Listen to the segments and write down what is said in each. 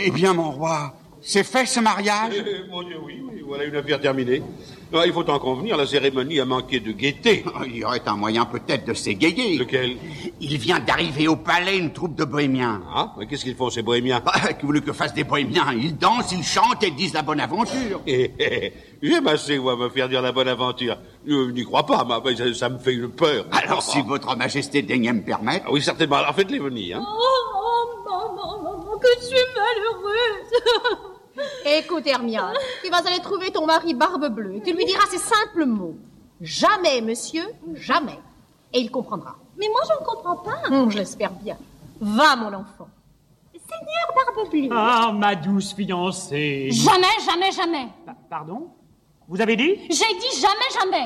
Eh bien, mon roi, c'est fait ce mariage? Mon Dieu, oui, voilà une affaire terminée. Il faut en convenir, la cérémonie a manqué de gaieté. Il y aurait un moyen peut-être de s'égayer. Lequel? Il vient d'arriver au palais une troupe de bohémiens. Ah, mais qu'est-ce qu'ils font, ces bohémiens? Que voulez que fassent des bohémiens? Ils dansent, ils chantent et disent la bonne aventure. J'aime assez, moi, me faire dire la bonne aventure. Je n'y crois pas, ça me fait une peur. Alors, si votre majesté daignait me permettre... Ah oui, certainement. Alors, faites-les venir. Hein. Maman, que je suis malheureuse. Écoute, Hermione, tu vas aller trouver ton mari Barbe Bleue et tu lui diras ces simples mots. Jamais, monsieur, jamais. Et il comprendra. Mais moi, je ne comprends pas. Je l'espère bien. Va, mon enfant. Seigneur Barbe Bleue. Ah, ma douce fiancée. Jamais. Pardon? Vous avez dit? J'ai dit jamais.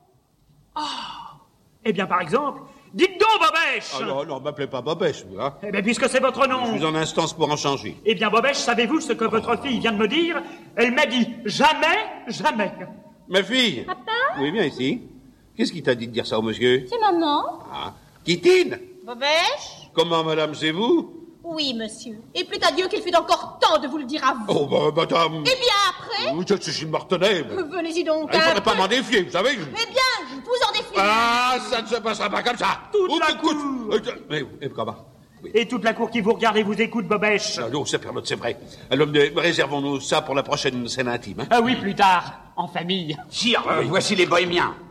Eh bien, par exemple, dites donc, Bobèche! Ah non, m'appelez pas Bobèche, vous, hein. Eh bien, puisque c'est votre nom. Je suis en instance pour en changer. Eh bien, Bobèche, savez-vous ce que votre fille vient de me dire? Elle m'a dit jamais. Ma fille. Papa? Oui, viens ici. Qu'est-ce qui t'a dit de dire ça au monsieur? C'est maman. Ah. Kitine? Bobèche? Comment, madame, c'est vous? Oui, monsieur. Et plût à Dieu qu'il fût encore temps de vous le dire à vous. Oh, madame. Eh bien, après? Oui, je suis Martenay. Venez-y donc. Il ne faudrait pas m'en défier, vous savez. Eh bien, vous en défiez. Ah, ça ne se passera pas comme ça. Toute la cour. Mais comment? Oui. Et toute la cour qui vous regarde et vous écoute, Bobèche. Non, c'est Perlotte, c'est vrai. Alors, réservons-nous ça pour la prochaine scène intime. Hein? Ah oui, plus tard, en famille. Sire, voici les bohémiens.